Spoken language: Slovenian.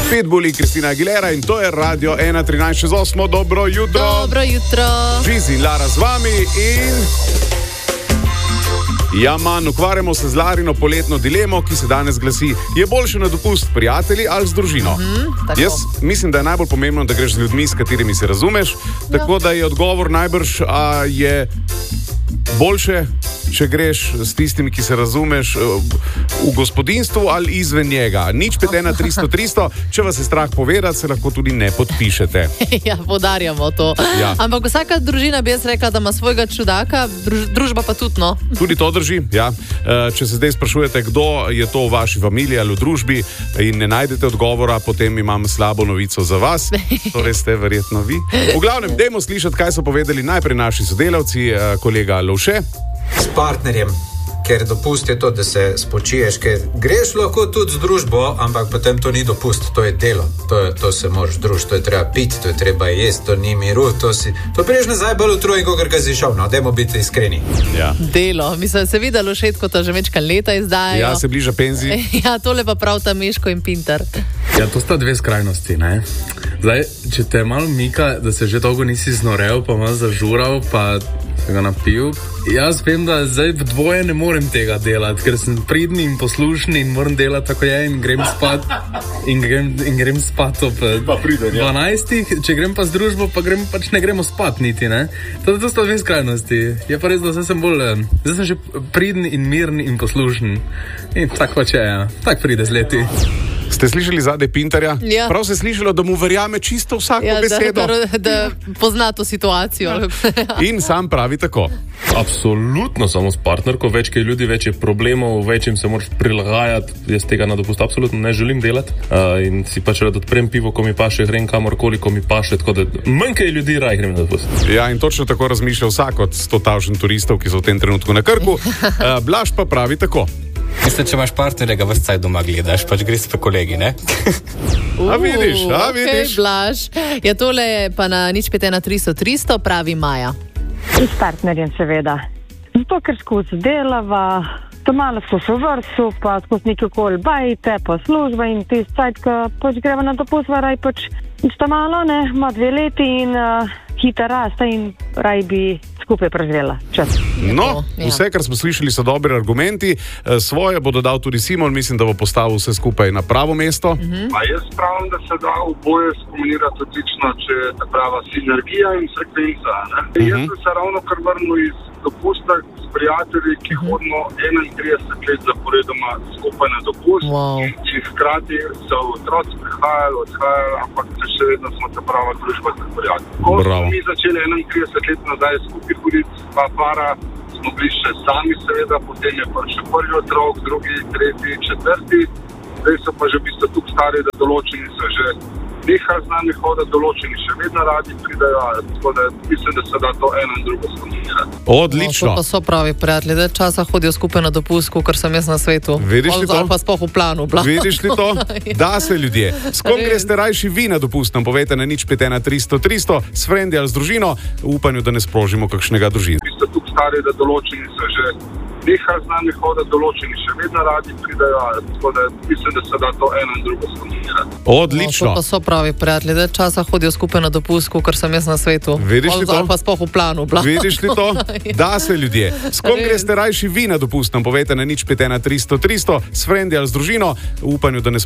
Pitbull, Kristina Aguilera in to je Radio 1.13.8. Dobro jutro. Dobro jutro. Žizi in Lara z vami in... Ja, manj, ukvarjamo se z Larino poletno dilemo, ki se danes glasi: je boljše na dopust prijatelji ali z družino? Jaz mislim, da je najbolj pomembno, da greš z ljudmi, s katerimi se razumeš, tako da je odgovor najbrž, a je boljše, če greš s tistimi, ki se razumeš v gospodinstvu ali izven njega. Nič 5130300, če vas je strah povedati, se lahko tudi ne podpišete. Ja, podarjamo to. Ja. Ampak vsaka družina bi jaz rekla, da ima svojega čudaka, družba pa tudi, no. Tudi to drži, ja. Če se zdaj sprašujete, kdo je to v vaši familiji ali v družbi in ne najdete odgovora, potem imam slabo novico za vas. Torej ste verjetno vi. V glavnem, dajmo slišati, kaj so povedali najprej naši sodelavci, kolega Lovše. S partnerjem, ker dopust je to, da se spočiješ, ker greš lahko tudi z družbo, ampak potem to ni dopust, to je delo, to se moraš družiti, to je treba piti, to je treba jesti, to ni miru, to priješ nazaj bolj utrujen, kot ga si šel, no, dajmo biti iskreni. Ja. Delo, mislim, se vidi, Lovšetko to že večkrat leta izdajajo. Ja, se bliža penziji. Ja, tole pa prav ta Meško in Pintar. Ja, to sta dve skrajnosti, ne? Zdaj, če te malo mika, da se že dolgo nisi znorel, pa malo zažural, pa se ga napil. Jaz vem, da zdaj v dvoje ne morem tega delati, ker sem pridni in poslušni in moram delati tako je in grem spat in grem spat ob 12. Če grem pa z družbo, pa pač ne gremo spat niti, ne? To sta dve skrajnosti. Je pa res, da zdaj sem že pridni in mirni in poslušen. In tako pač je, ja. Tak pride z leti. Ste slišali zadaj Pintarja? Ja. Prav se je slišalo, da mu verjame čisto vsako besedo. Da pozna to situacijo. In sam pravi tako. Absolutno samo s partnerko, več je ljudi, več je problemov, več jim se moraš prilagajati. Jaz tega na dopust absolutno ne želim delati. In si pač rad odprem pivo, ko mi paše, grem kamorkoli, ko mi paše, tako da manj je ljudi, raj grem na dopust. Ja, in točno tako razmišlja vsak od 100.000 turistov, ki so v tem trenutku na Krku. Blaž pa pravi tako. Mislim, če imaš partnerja, ga vse caj doma gledaš, pač greš pa kolegi, ne? A vidiš. Okay, Blaž. Ja, tole pa na nič 5130300 pravi Maja. S partnerjem seveda. Zato, ker skozi delava, to malo so se vrsu, pa skozi nekaj okoli bajte, pa služba in te cajt, ko pač greva na dopust, raj pač sta malo, ne, ima 2 leti in hita rasta in raj bi skupaj preživela čas. No, vse, kar smo slišali, so dobri argumenti. Svoje bo dodal tudi Simon, mislim, da bo postavil vse skupaj na pravo mesto. A jaz pravim, da se da oboje skombinirati odlično, če je ta prava sinergija in frekvenca. Jaz sem se ravno kar vrnil iz dopusta s prijatelji, ki hodimo 31 let zaporedoma skupaj na dopust. In hkrati so otroci prihajali, odhajali, ampak še vedno smo ta prava družba s prijatelji. Ko smo mi začeli 31 let nazaj skupaj hoditi, pa para, smo bili še sami seveda, potem je pa še prvi otrok, drugi, tretji, četrti. Zdaj so pa že v bistvu tukaj stari, da določeni so že nehali z nami hoditi, določeni še vedno radi pridajo, tako da mislim, da se da to eno in drugo skombinirati. Odlično. No, to pa so pravi prijatelji, da časa hodijo skupaj na dopust, kar sem jaz na svetu. Vidiš li to? Ali pa sploh v planu. Vidiš li to? Da se ljudje. S kom greste rajši vi na dopust, nam povejte na nič 5130300, s frendi ali z družino, v upanju, da ne sprožimo kakšnega družine. Vi ste tukaj stari, da določeni so že nehali z nami hoditi, določeni še vedno radi pridajo, tako da mislim, da se da to eno in drugo skombinirati. Odlično. To pa so pravi prijatelji, da časa hodijo skupaj na dopust, kar sem jaz na svetu. Vidiš li to? Ali pa sploh v planu. Vidiš li to? Da se ljudje. S kom greste rajši vi na dopust, nam povejte na nič 5130300, s frendi ali z družino, v upanju, da ne